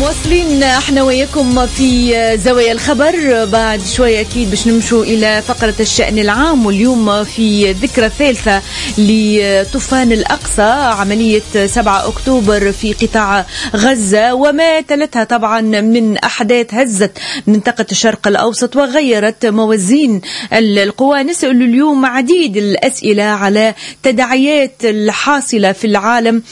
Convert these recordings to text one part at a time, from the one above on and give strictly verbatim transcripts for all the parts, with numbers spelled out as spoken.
مواصلين احنا وياكم في زوايا الخبر. بعد شوية أكيد باش نمشوا إلى فقرة الشأن العام، واليوم في ذكرى ثالثة لطوفان الأقصى، عملية سبعة أكتوبر في قطاع غزة وما تلتها طبعا من أحداث هزت منطقة الشرق الأوسط وغيرت موازين القوى. نسأل اليوم عديد الأسئلة على تداعيات الحاصلة في العالم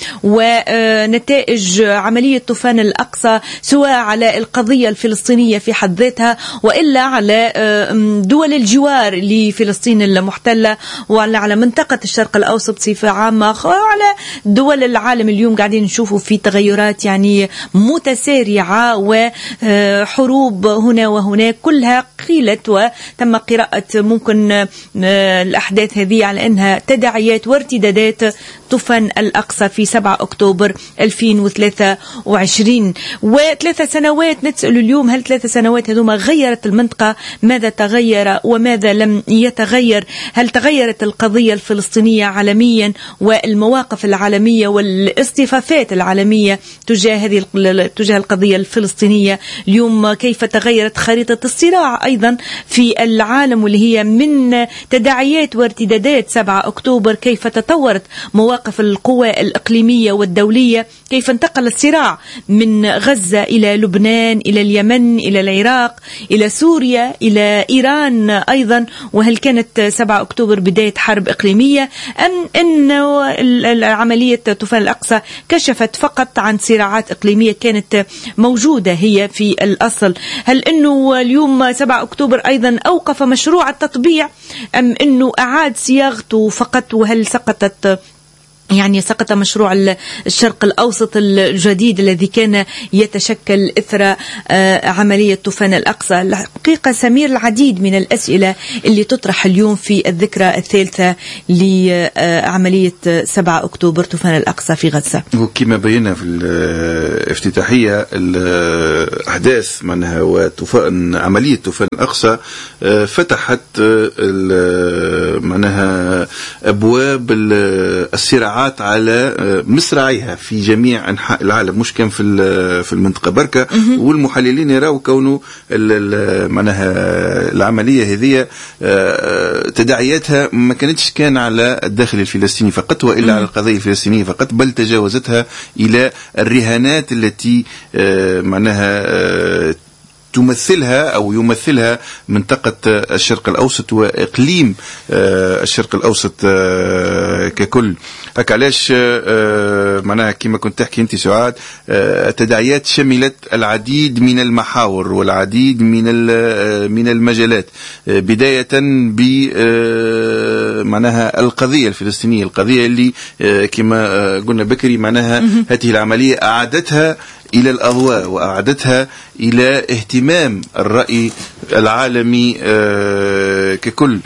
ونتائج عملية طوفان الأقصى، سواء على القضية الفلسطينية في حد ذاتها وإلا على دول الجوار لفلسطين المحتلة وعلى منطقة الشرق الأوسط بصفة عامة وعلى دول العالم. اليوم قاعدين نشوفوا في تغيرات يعني متسارعة وحروب هنا وهناك، كلها قيلت وتم قراءة ممكن الأحداث هذه على أنها تداعيات وارتدادات طوفان الأقصى في سبعة أكتوبر ألفين وثلاثة وعشرين. وثلاثة سنوات نتسأل اليوم، هل ثلاثة سنوات هذوما غيرت المنطقة؟ ماذا تغير وماذا لم يتغير؟ هل تغيرت القضية الفلسطينية عالميا والمواقف العالمية والاصطفافات العالمية تجاه هذه تجاه القضية الفلسطينية؟ اليوم كيف تغيرت خريطة الصراع أيضا في العالم واللي هي من تداعيات وارتدادات سبعة أكتوبر؟ كيف تطورت مواقف القوى الإقليمية والدولية؟ كيف انتقل الصراع من غزة إلى لبنان إلى اليمن إلى العراق إلى سوريا إلى إيران أيضا؟ وهل كانت سبعة أكتوبر بداية حرب إقليمية أم أن عملية طوفان الأقصى كشفت فقط عن صراعات إقليمية كانت موجودة هي في الأصل؟ هل أنه اليوم سبعة أكتوبر أيضا أوقف مشروع التطبيع أم أنه أعاد صياغته فقط؟ وهل سقطت يعني سقط مشروع الشرق الأوسط الجديد الذي كان يتشكل إثر عملية طوفان الأقصى؟ الحقيقة سمير العديد من الأسئلة اللي تطرح اليوم في الذكرى الثالثة لعملية سبعة أكتوبر طوفان الأقصى في غزة. وكما بينا في الافتتاحية، الأحداث منها وطوفان عملية طوفان الأقصى فتحت منها أبواب الصراعات على مصراعيها في جميع أنحاء العالم، مش كان في في المنطقة بركة. والمحللين يراوا كونه معناها العملية هذه تداعياتها ما كانتش كان على الداخل الفلسطيني فقط وإلا على القضية الفلسطينية فقط، بل تجاوزتها إلى الرهانات التي معناها تمثلها أو يمثلها منطقة الشرق الأوسط وإقليم الشرق الأوسط ككل. هكا علاش معناها كما كنت تحكي أنت سعاد، التداعيات شملت العديد من المحاور والعديد من من المجالات، بداية ب معناها القضية الفلسطينية، القضية اللي كما قلنا بكري معناها هذه العملية أعادتها إلى الأضواء وأعادتها إلى اهتمام الرأي العالمي ككل.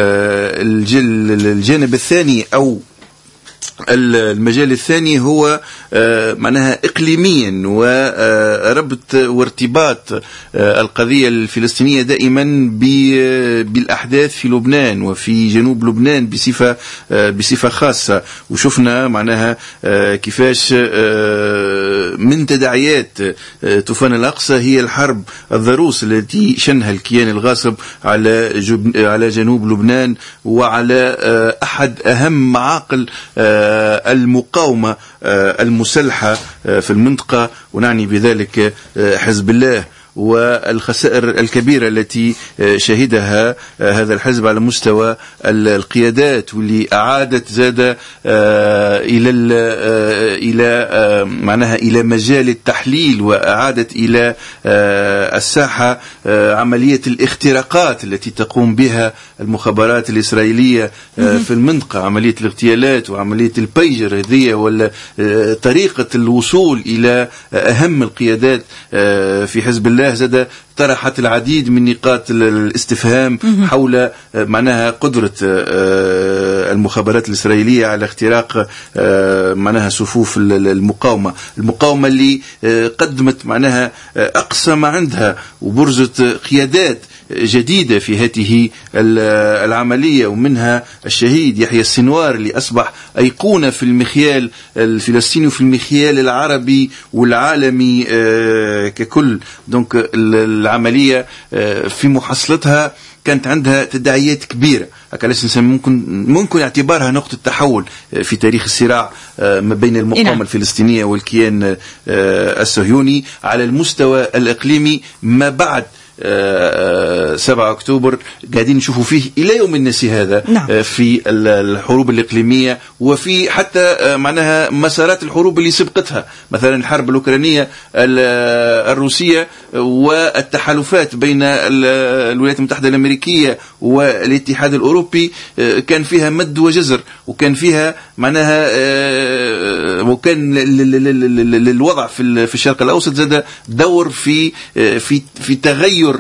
الجانب الثاني أو المجال الثاني هو معناها إقليميا وربط وارتباط القضية الفلسطينية دائما بالأحداث في لبنان وفي جنوب لبنان بصفة بصفة خاصة. وشفنا معناها كيفاش من تداعيات طوفان الأقصى هي الحرب الضروس التي شنها الكيان الغاصب على على جنوب لبنان وعلى أحد أهم معاقل المقاومة المسلحة في المنطقة، ونعني بذلك حزب الله والخسائر الكبيرة التي شهدها هذا الحزب على مستوى القيادات، واللي أعادت زاد إلى إلى معناها إلى مجال التحليل وأعادت إلى الساحة عملية الاختراقات التي تقوم بها المخابرات الإسرائيلية في المنطقة، عملية الاغتيالات وعملية البيجر هذه ولا طريقة الوصول إلى أهم القيادات في حزب الله زاد طرحت العديد من نقاط الاستفهام حول معناها قدرة المخابرات الإسرائيلية على اختراق معناها صفوف المقاومة المقاومة اللي قدمت معناها أقصى ما عندها وبرزت قيادات جديدة في هذه العملية، ومنها الشهيد يحيى السنوار اللي أصبح أيقونة في المخيال الفلسطيني وفي المخيال العربي والعالمي ككل. دونك العملية في محصلتها كانت عندها تداعيات كبيرة، علاش ممكن ممكن اعتبارها نقطة تحول في تاريخ الصراع ما بين المقاومة الفلسطينية والكيان الصهيوني على المستوى الإقليمي ما بعد سبعة أكتوبر. قاعدين نشوفوا فيه إلى يوم الناس هذا نعم. في الحروب الإقليمية وفي حتى معناها مسارات الحروب اللي سبقتها، مثلا الحرب الأوكرانية الروسية والتحالفات بين الولايات المتحدة الأمريكية والاتحاد الأوروبي كان فيها مد وجزر، وكان فيها معناها وكان للوضع في الشرق الأوسط زاد دور في في في تغير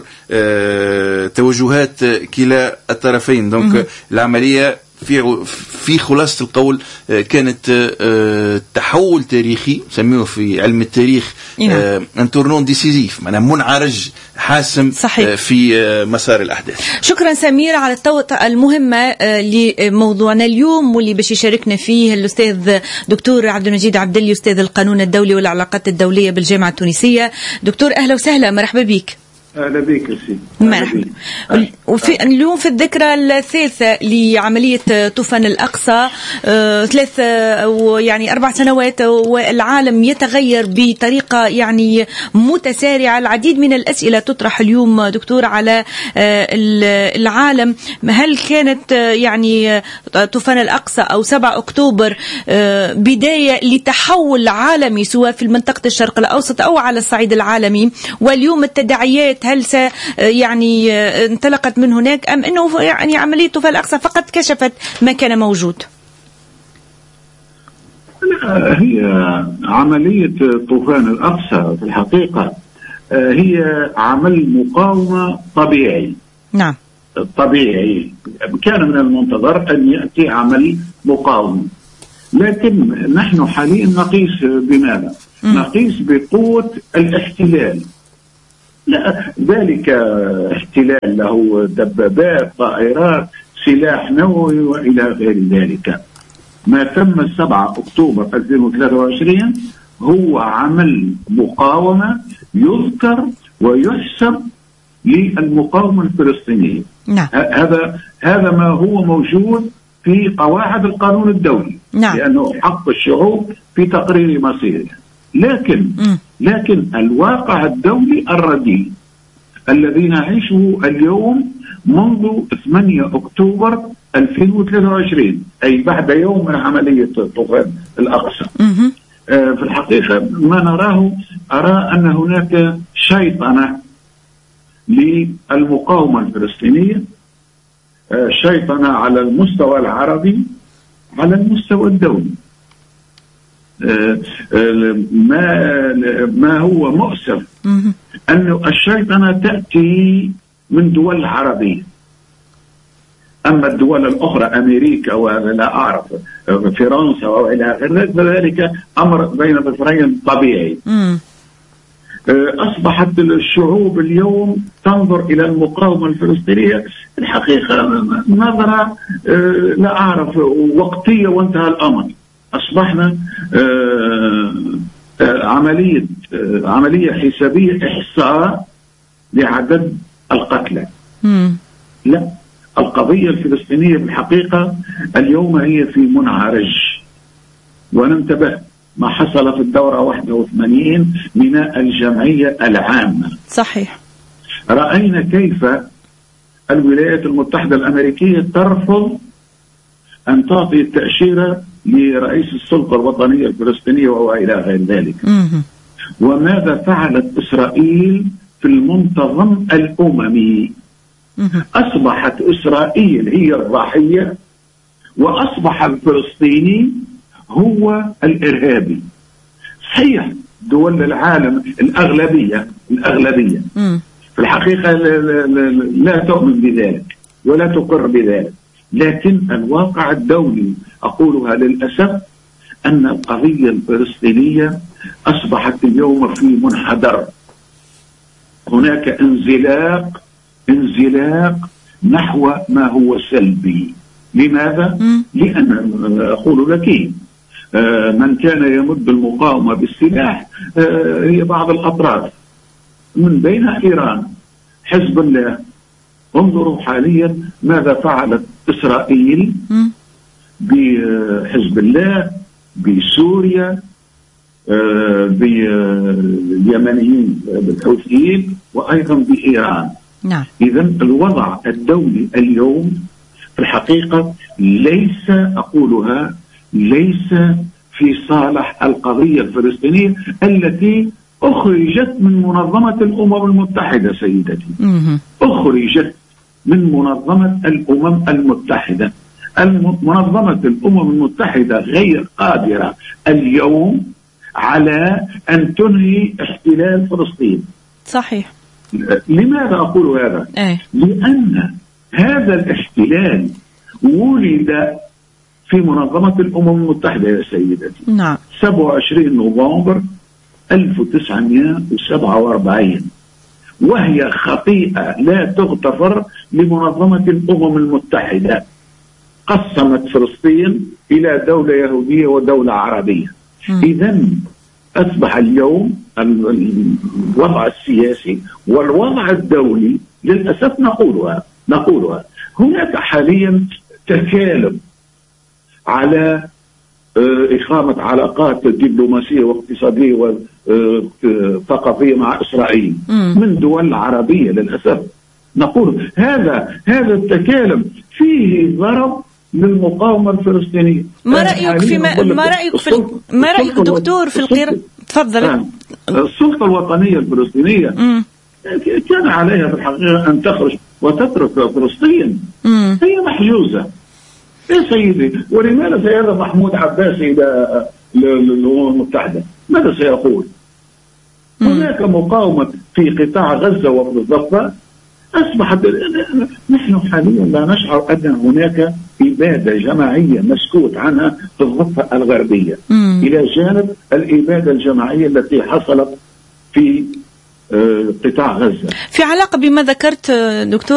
توجهات كلا الطرفين. دونك العملية في في خلاصة القول كانت تحول تاريخي سميه في علم التاريخ ان تورنون ديسيزيف، معناها منعرج حاسم صحيح. في مسار الأحداث. شكرا سمير على التوطئة المهمة لموضوعنا اليوم واللي باش يشاركنا فيه الأستاذ دكتور عبد المجيد عبدلي أستاذ القانون الدولي والعلاقات الدولية بالجامعة التونسية. دكتور أهلا وسهلا، مرحبا بك. أهلا بك سيدي. مرحبا. وفي اليوم في الذكرى الثالثة لعملية طوفان الأقصى، آه، ثلاث يعني أربع سنوات والعالم يتغير بطريقة يعني متسارعة. العديد من الأسئلة تطرح اليوم دكتور على آه العالم. هل كانت آه يعني طوفان الأقصى أو سبعة أكتوبر آه بداية لتحول عالمي سواء في منطقة الشرق الأوسط أو على الصعيد العالمي؟ واليوم التداعيات هل س يعني انطلقت من هناك أم أنه يعني عملية طوفان الأقصى فقط كشفت ما كان موجود؟ هي عملية طوفان الأقصى في الحقيقة هي عمل مقاومة طبيعي. نعم طبيعي، كان من المنتظر أن يأتي عمل مقاومة، لكن نحن حاليا نقيس بماذا؟ م. نقيس بقوة الاحتلال. لا ذلك احتلال له دبابات، طائرات، سلاح نووي وإلى غير ذلك. ما تم سبعة أكتوبر ألفين وثلاثة وعشرين هو عمل مقاومة يذكر ويحسب للمقاومة الفلسطينية. نعم. هذا هذا ما هو موجود في قواعد القانون الدولي. نعم. لأنه حق الشعوب في تقرير مصيرها. لكن م. لكن الواقع الدولي الرديء الذي نعيشه اليوم منذ ثمانية أكتوبر ألفين وثلاثة وعشرين، أي بعد يوم من عملية طوفان الأقصى. آه في الحقيقة ما نراه، أرى أن هناك شيطنة للمقاومة الفلسطينية، آه شيطنة على المستوى العربي على المستوى الدولي. ما ما هو مؤسف أن الشيطنة تأتي من دول عربية، أما الدول الأخرى أمريكا ولا أعرف فرنسا وإلى آخره فذلك أمر بين بصرين طبيعي. أصبحت الشعوب اليوم تنظر إلى المقاومة الفلسطينية الحقيقة نظرة لا أعرف وقتية وانتهى الأمر. أصبحنا آه آه عملية آه عملية حسابية إحصاء لعدد القتلى. مم. لا، القضية الفلسطينية بالحقيقة اليوم هي في منعرج، وننتبه ما حصل في الدورة واحد وثمانين من الجمعية العامة. صحيح. رأينا كيف الولايات المتحدة الأمريكية ترفض أن تعطي التأشيرة لرئيس السلطة الوطنية الفلسطينية وإلى غير ذلك. مم. وماذا فعلت إسرائيل في المنتظم الأممي؟ مم. أصبحت إسرائيل هي الضحية، وأصبح الفلسطيني هو الإرهابي. صحيح دول العالم الأغلبية الأغلبية مم. في الحقيقة لا تؤمن بذلك ولا تقر بذلك، لكن الواقع الدولي أقولها للأسف أن القضية الفلسطينية أصبحت اليوم في منحدر. هناك انزلاق انزلاق نحو ما هو سلبي. لماذا؟ لأن أقول لك من كان يمد المقاومة بالسلاح هي بعض الأطراف من بينها إيران، حزب الله. انظروا حاليا ماذا فعلت إسرائيل بحزب الله، بسوريا، باليمنيين بالحوثيين، وأيضا بإيران. نعم. إذن الوضع الدولي اليوم في الحقيقة ليس أقولها ليس في صالح القضية الفلسطينية التي أخرجت من منظمة الأمم المتحدة. سيدتي، أخرجت من منظمة الأمم المتحدة. منظمة الأمم المتحدة غير قادرة اليوم على أن تنهي احتلال فلسطين. صحيح. لماذا أقول هذا؟ أي. لأن هذا الاحتلال ولد في منظمة الأمم المتحدة يا سيدتي. نعم. سبعة وعشرين نوفمبر ألف وتسعمائة وسبعة وأربعين، وهي خطيئة لا تغتفر لمنظمة الأمم المتحدة. قسمت فلسطين إلى دولة يهودية ودولة عربية. إذن أصبح اليوم الوضع السياسي والوضع الدولي للأسف نقولها نقولها هناك حاليا تكالب على إقامة علاقات دبلوماسية واقتصادية وثقافية مع إسرائيل من دول عربية. للأسف نقول هذا هذا التكالب فيه ضرب للمقاومة الفلسطينية. ما رأيك في ما, ما رأيك في ما رأيك دكتور في القراءة؟ تفضل. آه. السلطة الوطنية الفلسطينية م. كان عليها في الحقيقة أن تخرج وتترك فلسطين. م. هي محجوزة يا سيدي. ولماذا سيذهب محمود عباس إلى الأمم المتحدة؟ ماذا سيقول؟ م. هناك مقاومة في قطاع غزة وفي الضفة. أصبحت نحن حاليا لا نشعر أن هناك إبادة جماعية مسكوت عنها في الضفة الغربية، مم. إلى جانب الإبادة الجماعية التي حصلت في قطاع غزة. في علاقة بما ذكرت دكتور